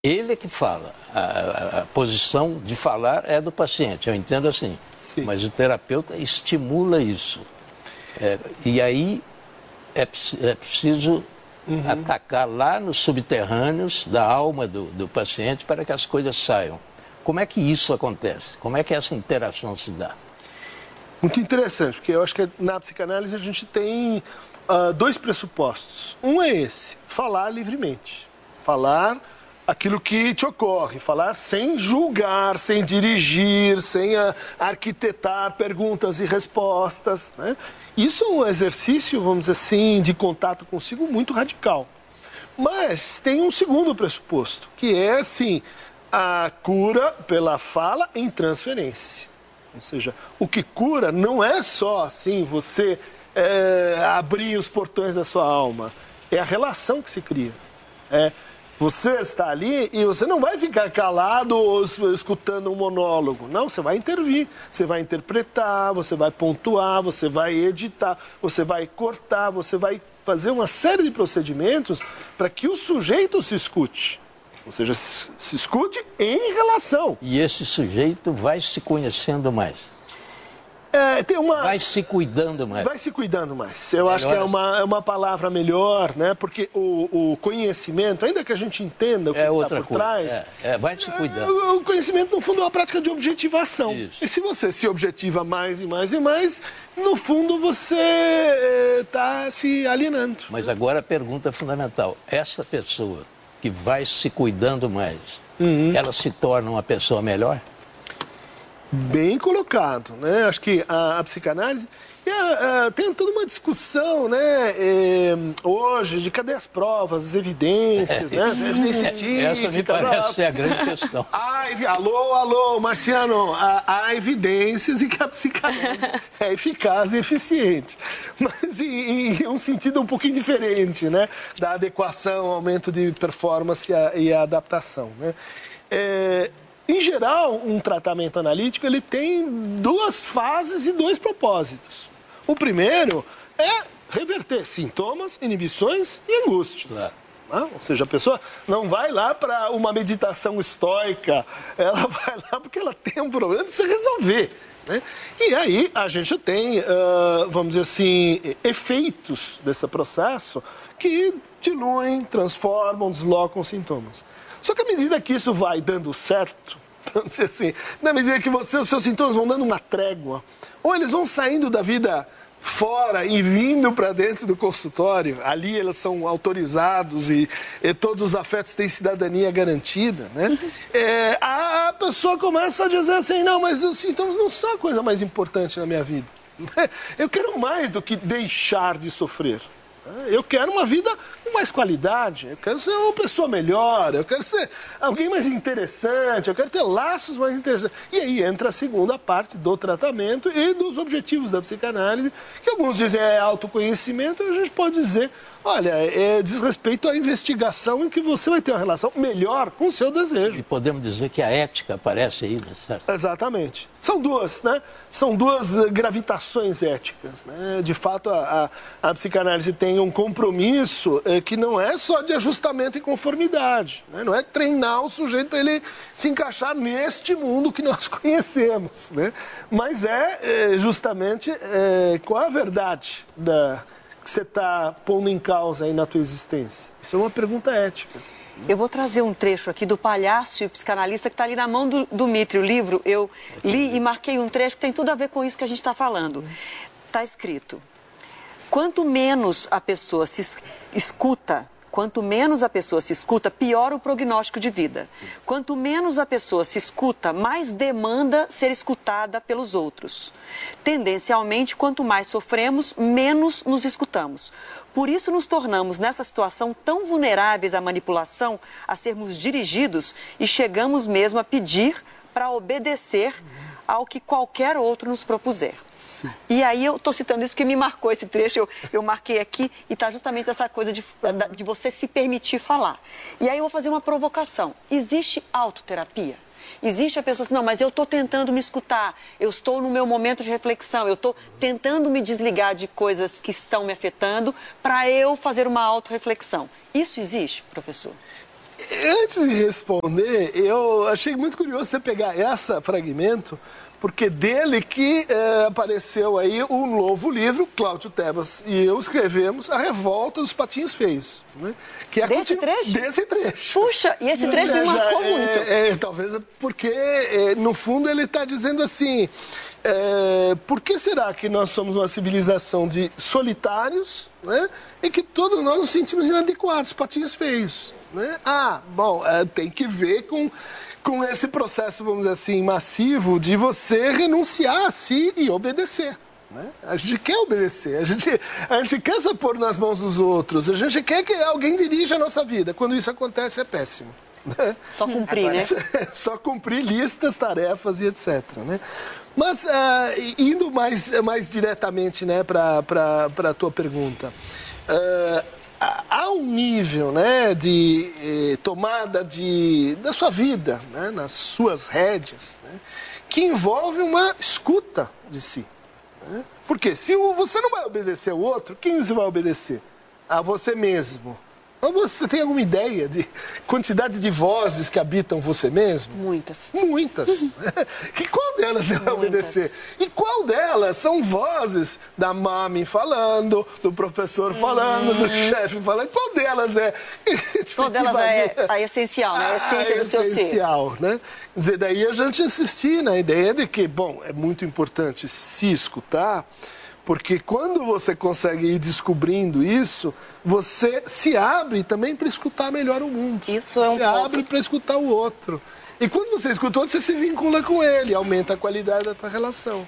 Ele é que fala. A posição de falar é do paciente, eu entendo assim. Sim. Mas o terapeuta estimula isso. E aí é preciso atacar lá nos subterrâneos da alma do paciente para que as coisas saiam. Como é que isso acontece? Como é que essa interação se dá? Muito interessante, porque eu acho que na psicanálise a gente tem dois pressupostos. Um é esse, falar livremente. Falar aquilo que te ocorre, falar sem julgar, sem dirigir, sem arquitetar perguntas e respostas, né? Isso é um exercício, vamos dizer assim, de contato consigo muito radical. Mas tem um segundo pressuposto, que é, assim, a cura pela fala em transferência. Ou seja, o que cura não é só, assim, você abrir os portões da sua alma. É a relação que se cria. Você está ali e você não vai ficar calado ou escutando um monólogo. Não, você vai intervir, você vai interpretar, você vai pontuar, você vai editar, você vai cortar, você vai fazer uma série de procedimentos para que o sujeito se escute. Ou seja, se escute em relação. E esse sujeito vai se conhecendo mais. Vai se cuidando mais. Vai se cuidando mais. Eu acho que é uma palavra melhor, né? Porque o conhecimento, ainda que a gente entenda o que está por trás... vai se cuidando. O conhecimento, no fundo, é uma prática de objetivação. Isso. E se você se objetiva mais e mais e mais, no fundo você está se alienando. Mas agora a pergunta fundamental. Essa pessoa que vai se cuidando mais, ela se torna uma pessoa melhor? Bem colocado, né? Acho que a psicanálise tem toda uma discussão, né? Hoje, de cadê as provas, as evidências, né? Evidência científica. Essa me parece ser a grande questão. Alô, Marciano, há evidências e que a psicanálise é eficaz e eficiente. Mas em um sentido um pouquinho diferente, né? Da adequação, aumento de performance e a adaptação, né? Em geral, um tratamento analítico ele tem duas fases e dois propósitos. O primeiro é reverter sintomas, inibições e angústias. Ou seja, a pessoa não vai lá para uma meditação estoica, ela vai lá porque ela tem um problema de se resolver, né? E aí a gente tem, vamos dizer assim, efeitos desse processo que diluem, transformam, deslocam sintomas. Só que à medida que isso vai dando certo, assim, na medida que os seus sintomas vão dando uma trégua, ou eles vão saindo da vida fora e vindo para dentro do consultório, ali eles são autorizados e todos os afetos têm cidadania garantida, né? A pessoa começa a dizer assim, não, mas os sintomas não são a coisa mais importante na minha vida. Eu quero mais do que deixar de sofrer. Eu quero uma vida com mais qualidade, eu quero ser uma pessoa melhor, eu quero ser alguém mais interessante, eu quero ter laços mais interessantes. E aí entra a segunda parte do tratamento e dos objetivos da psicanálise, que alguns dizem autoconhecimento, a gente pode dizer, olha, diz respeito à investigação em que você vai ter uma relação melhor com o seu desejo. E podemos dizer que a ética aparece aí, né? Certo? Exatamente. São duas, né? São duas gravitações éticas, né? De fato, a psicanálise tem um compromisso que não é só de ajustamento e conformidade, né? Não é treinar o sujeito para ele se encaixar neste mundo que nós conhecemos, né? Mas justamente qual é a verdade que você está pondo em causa aí na tua existência? Isso é uma pergunta ética. Eu vou trazer um trecho aqui do Palhaço e o Psicanalista, que está ali na mão do Mitre, o livro. Eu li e marquei um trecho que tem tudo a ver com isso que a gente está falando. Está escrito: quanto menos a pessoa se escuta, pior o prognóstico de vida. Quanto menos a pessoa se escuta, mais demanda ser escutada pelos outros. Tendencialmente, quanto mais sofremos, menos nos escutamos. Por isso nos tornamos nessa situação tão vulneráveis à manipulação, a sermos dirigidos e chegamos mesmo a pedir para obedecer ao que qualquer outro nos propuser. Sim. E aí eu estou citando isso porque me marcou esse trecho, eu marquei aqui e está justamente essa coisa de você se permitir falar. E aí eu vou fazer uma provocação. Existe autoterapia? Existe a pessoa assim, não, mas eu estou tentando me escutar, eu estou no meu momento de reflexão, eu estou tentando me desligar de coisas que estão me afetando para eu fazer uma autorreflexão. Isso existe, professor? Antes de responder, eu achei muito curioso você pegar esse fragmento, porque dele que apareceu aí um novo livro, Cláudio Tebas e eu escrevemos A Revolta dos Patinhos Feios. Né? Que é Desse trecho? Desse trecho. Puxa, e esse trecho me marcou muito. Talvez porque, no fundo, ele está dizendo assim, por que será que nós somos uma civilização de solitários, né? E que todos nós nos sentimos inadequados, patinhos feios? Né? Tem que ver com esse processo, vamos dizer assim, massivo de você renunciar a si e obedecer. Né? A gente quer obedecer, a gente quer se pôr nas mãos dos outros, a gente quer que alguém dirija a nossa vida. Quando isso acontece, é péssimo. Né? Só cumprir, né? Só cumprir listas, tarefas e etc. Né? Mas, indo mais diretamente, né, para a tua pergunta, há um nível, né, de tomada da sua vida, né, nas suas rédeas, né, que envolve uma escuta de si. Né? Porque se você não vai obedecer ao outro, quem você vai obedecer? A você mesmo. Ou você tem alguma ideia de quantidade de vozes que habitam você mesmo? Muitas. Muitas. E qual delas você vai obedecer? E qual delas são vozes da mami falando, do professor falando, do chefe falando? Qual delas é? Qual delas é a essencial, né? A essência do seu ser. Essencial, né? Quer dizer, daí a gente insistir na ideia de que, bom, é muito importante se escutar, porque quando você consegue ir descobrindo isso, você se abre também para escutar melhor o mundo. Isso é um ponto. Você abre para escutar o outro. E quando você escuta o outro, você se vincula com ele, aumenta a qualidade da tua relação.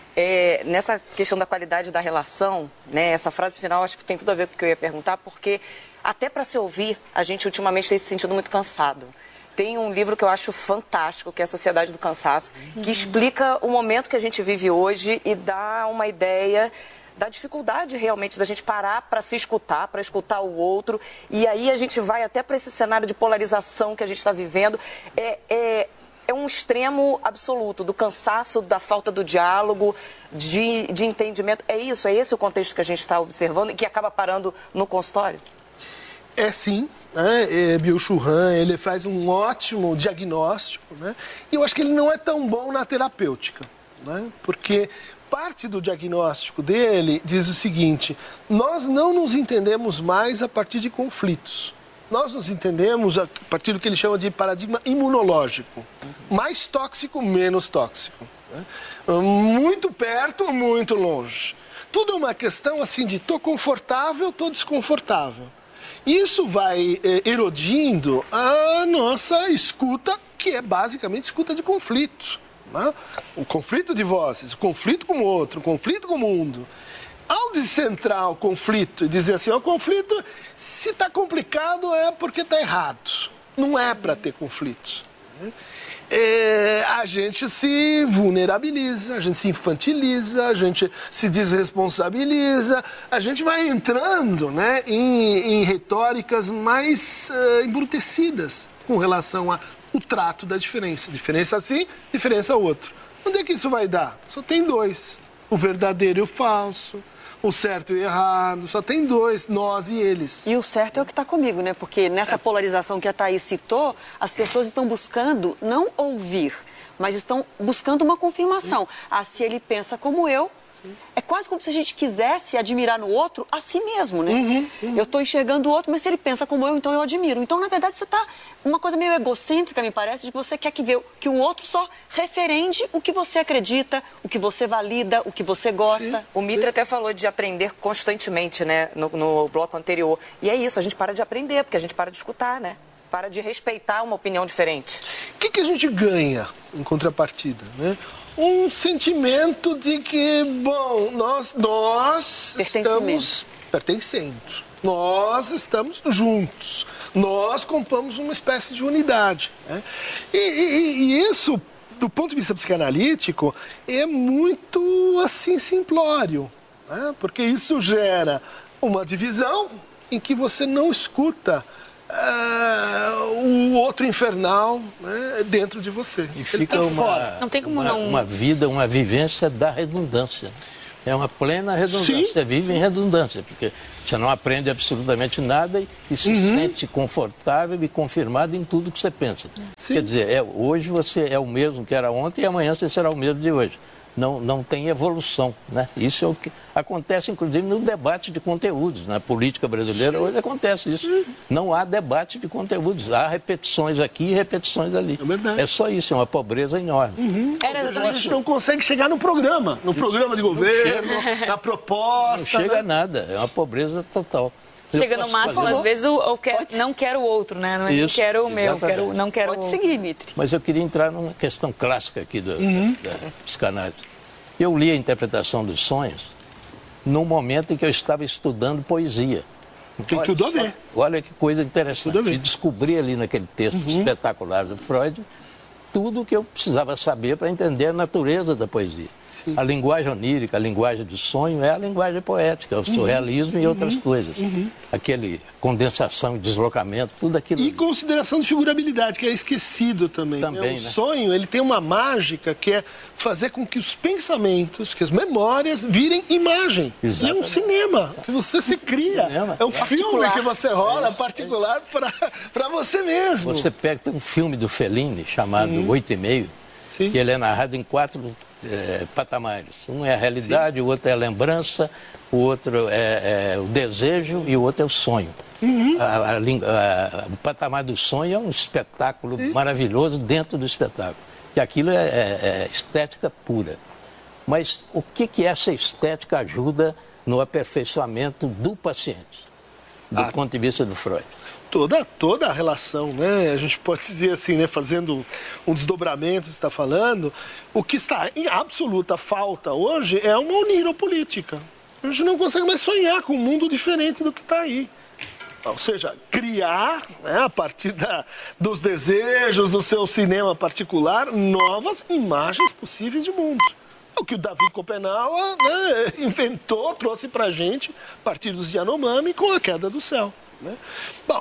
Nessa questão da qualidade da relação, né, essa frase final acho que tem tudo a ver com o que eu ia perguntar, porque até para se ouvir, a gente ultimamente tem se sentido muito cansado. Tem um livro que eu acho fantástico, que é A Sociedade do Cansaço, que explica o momento que a gente vive hoje e dá uma ideia da dificuldade realmente da gente parar para se escutar, para escutar o outro. E aí a gente vai até para esse cenário de polarização que a gente está vivendo. É um extremo absoluto do cansaço, da falta do diálogo, de entendimento. É esse o contexto que a gente está observando e que acaba parando no consultório? Sim. Byung-Chul Han, ele faz um ótimo diagnóstico, né? E eu acho que ele não é tão bom na terapêutica, né? Porque parte do diagnóstico dele diz o seguinte: nós não nos entendemos mais a partir de conflitos. Nós nos entendemos a partir do que ele chama de paradigma imunológico. Mais tóxico, menos tóxico. Né? Muito perto, muito longe. Tudo é uma questão assim de tô confortável, tô desconfortável. Isso vai erodindo a nossa escuta, que é basicamente escuta de conflito. Né? O conflito de vozes, o conflito com o outro, o conflito com o mundo. Ao descentrar o conflito e dizer assim, o conflito, se está complicado é porque está errado. Não é para ter conflito. Né? A gente se vulnerabiliza, a gente se infantiliza, a gente se desresponsabiliza, a gente vai entrando, né, em retóricas mais embrutecidas com relação ao trato da diferença. Diferença assim, diferença outro. Onde é que isso vai dar? Só tem dois, o verdadeiro e o falso. O certo e o errado, só tem dois, nós e eles. E o certo é o que está comigo, né? Porque nessa polarização que a Thaís citou, as pessoas estão buscando não ouvir, mas estão buscando uma confirmação. Se ele pensa como eu, é quase como se a gente quisesse admirar no outro a si mesmo, né? Eu estou enxergando o outro, mas se ele pensa como eu, então eu admiro. Então, na verdade, você está uma coisa meio egocêntrica, me parece, de que você quer que o outro só referende o que você acredita, o que você valida, o que você gosta. O Mitre até falou de aprender constantemente, né, no bloco anterior. E é isso, a gente para de aprender, porque a gente para de escutar, né? Para de respeitar uma opinião diferente. O que a gente ganha em contrapartida, né? Um sentimento de que, bom, nós estamos pertencendo, nós estamos juntos, nós compomos uma espécie de unidade. Né? E isso, do ponto de vista psicanalítico, é muito, assim, simplório, né? Porque isso gera uma divisão em que você não escuta o outro infernal, né, dentro de você. E fica não tem como uma vivência da redundância. É uma plena redundância. Sim. Você vive em redundância, porque você não aprende absolutamente nada e se sente confortável e confirmado em tudo que você pensa. Sim. Quer dizer, hoje você é o mesmo que era ontem e amanhã você será o mesmo de hoje. Não tem evolução, né? Isso é o que acontece, inclusive, no debate de conteúdos. Na política brasileira, hoje acontece isso. Não há debate de conteúdos. Há repetições aqui e repetições ali. É verdade. É só isso, é uma pobreza enorme. A gente não consegue chegar no programa de governo, na proposta. Não chega né? a nada, é uma pobreza total. Eu Chega no posso máximo, fazer- às vezes, não quero o outro, né? Não é nem Isso, quero o meu, exatamente. não quero Pode o... seguir, Mitri. Mas eu queria entrar numa questão clássica aqui da psicanálise. Eu li a interpretação dos sonhos num momento em que eu estava estudando poesia. Tem tudo a ver. Olha que coisa Tudo a interessante. ver. E descobri ali naquele texto espetacular do Freud tudo o que eu precisava saber para entender a natureza da poesia. A linguagem onírica, a linguagem do sonho é a linguagem poética, o surrealismo e outras coisas. Aquele condensação e deslocamento, tudo aquilo. E consideração de figurabilidade, que é esquecido também. Também, O né? sonho, ele tem uma mágica que é fazer com que os pensamentos, que as memórias virem imagem. Exatamente. E é um cinema que você se cria. Cinema. É um filme que você rola particular para você mesmo. Você pega, tem um filme do Fellini chamado 8,5, Sim. que ele é narrado em 4 patamares. Um é a realidade, o outro é a lembrança, o outro é o desejo e o outro é o sonho. O patamar do sonho é um espetáculo maravilhoso dentro do espetáculo. E aquilo é estética pura. Mas o que essa estética ajuda no aperfeiçoamento do paciente, do ponto de vista do Freud? Toda a relação, né? A gente pode dizer assim, né? Fazendo um desdobramento, você está falando, o que está em absoluta falta hoje é uma oniropolítica. A gente não consegue mais sonhar com um mundo diferente do que está aí. Ou seja, criar, né, a partir dos desejos do seu cinema particular, novas imagens possíveis de mundo. O que o Davi Copenau, né, inventou, trouxe para a gente, a partir dos Yanomami, com a queda do céu. Né? Bom,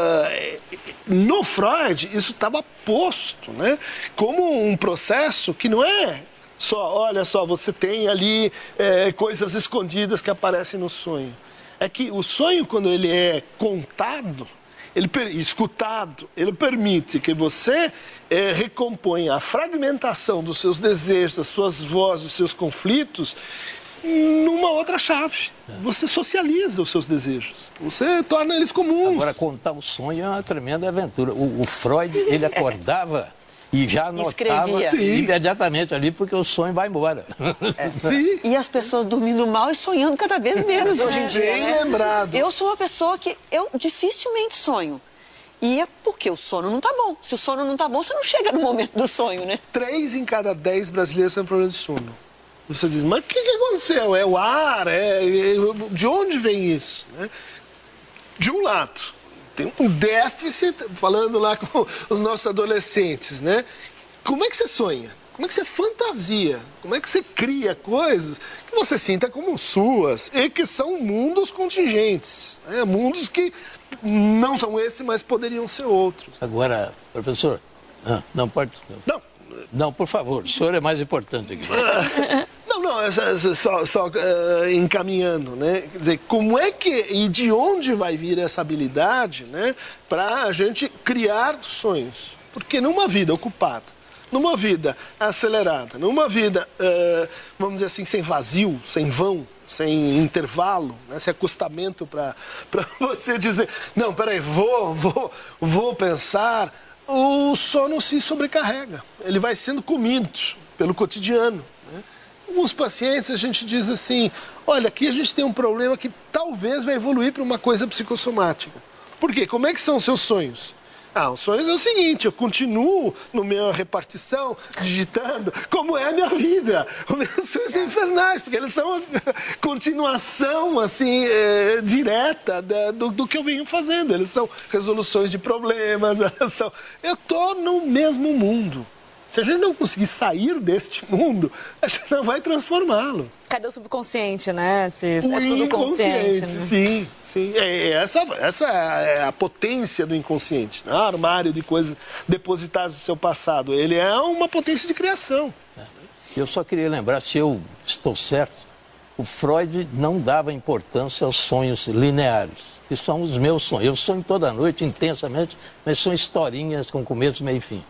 no Freud isso estava posto, né, como um processo que não é só, olha só, você tem ali coisas escondidas que aparecem no sonho. É que o sonho, quando ele é contado, escutado, ele permite que você recomponha a fragmentação dos seus desejos, das suas vozes, dos seus conflitos, numa outra chave. Você socializa os seus desejos. Você torna eles comuns. Agora, contar o sonho é uma tremenda aventura. O Freud, ele acordava e já anotava Escrevia. imediatamente ali, porque o sonho vai embora. Sim. E as pessoas dormindo mal e sonhando cada vez menos hoje em dia, Bem né? lembrado. Eu sou uma pessoa que eu dificilmente sonho. E é porque o sono não tá bom. Se o sono não tá bom, você não chega no momento do sonho, né? 3 em cada 10 brasileiros têm problema de sono. Você diz, mas o que aconteceu? É o ar? De onde vem isso? Né? De um lado, tem um déficit, falando lá com os nossos adolescentes, né? Como é que você sonha? Como é que você fantasia? Como é que você cria coisas que você sinta como suas e que são mundos contingentes, né? Mundos que não são esses, mas poderiam ser outros. Agora, professor, não pode... Não, por favor, o senhor é mais importante aqui. Só encaminhando, né? Quer dizer, como é que e de onde vai vir essa habilidade, né, para a gente criar sonhos? Porque numa vida ocupada, numa vida acelerada, numa vida, vamos dizer assim, sem vazio, sem vão, sem intervalo, né, sem acostamento para você dizer, não, peraí, vou pensar, o sono se sobrecarrega, ele vai sendo comido pelo cotidiano. Alguns pacientes a gente diz assim, olha, aqui a gente tem um problema que talvez vai evoluir para uma coisa psicossomática. Por quê? Como é que são os seus sonhos? Os sonhos é o seguinte, eu continuo na minha repartição, digitando, como é a minha vida. Os meus sonhos são infernais, porque eles são a continuação, assim, direta do que eu venho fazendo. Eles são resoluções de problemas, eu estou no mesmo mundo. Se a gente não conseguir sair deste mundo, a gente não vai transformá-lo. Cadê o subconsciente, né? É tudo inconsciente, consciente. Né? Sim. Essa é a potência do inconsciente. Né? O armário de coisas depositadas do seu passado. Ele é uma potência de criação. Eu só queria lembrar, se eu estou certo, o Freud não dava importância aos sonhos lineares, que são os meus sonhos. Eu sonho toda noite, intensamente, mas são historinhas com começo, meio e fim.